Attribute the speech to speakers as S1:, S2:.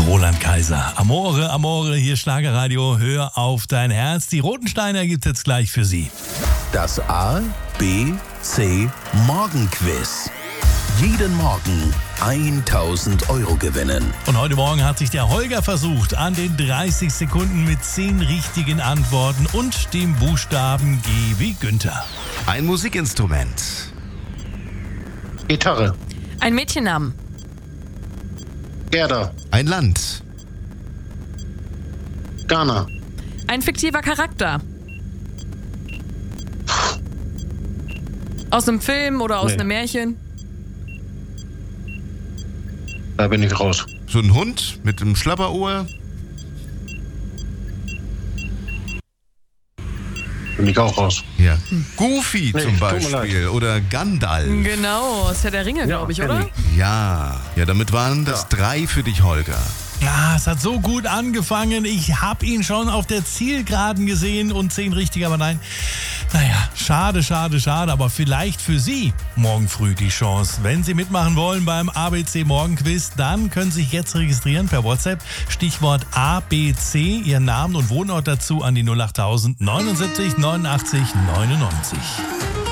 S1: Roland Kaiser. Amore, Amore, hier Schlagerradio, hör auf dein Herz. Die roten Steine gibt's jetzt gleich für Sie.
S2: Das A, B, C Morgenquiz. Jeden Morgen 1.000 Euro gewinnen.
S1: Und heute Morgen hat sich der Holger versucht an den 30 Sekunden mit 10 richtigen Antworten und dem Buchstaben G wie Günther.
S3: Ein Musikinstrument.
S4: Gitarre.
S5: Ein Mädchennamen.
S4: Gerda.
S3: Ein Land.
S4: Ghana.
S5: Ein fiktiver Charakter. Aus einem Film oder aus
S4: Nee.
S5: einem Märchen.
S4: Da bin ich raus.
S3: So ein Hund mit einem Schlapperohr.
S4: Bin ich auch raus.
S3: Ja. Goofy
S4: Nee,
S3: zum
S4: tut mir
S3: Beispiel. Oder Gandalf.
S5: Genau, aus Herr der Ringe, glaube ich,
S4: kenn
S5: oder?
S3: Ja. Ja, damit waren das 3 für dich, Holger.
S1: Ah, es hat so gut angefangen. Ich habe ihn schon auf der Zielgeraden gesehen und 10 richtig, aber nein. Naja, schade, schade, schade. Aber vielleicht für Sie morgen früh die Chance. Wenn Sie mitmachen wollen beim ABC Morgenquiz, dann können Sie sich jetzt registrieren per WhatsApp. Stichwort ABC, Ihren Namen und Wohnort dazu an die 08000 79 89 99.